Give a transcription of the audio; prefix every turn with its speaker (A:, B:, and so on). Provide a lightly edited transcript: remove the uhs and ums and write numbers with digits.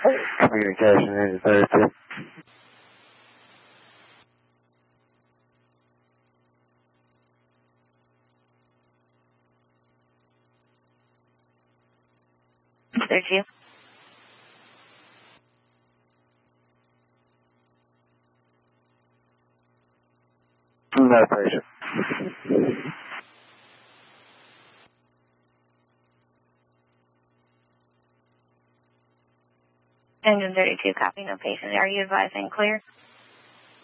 A: Communication engine 32.
B: There's you.
A: No patient.
B: Engine 32, copy, no patient. Are you advising clear?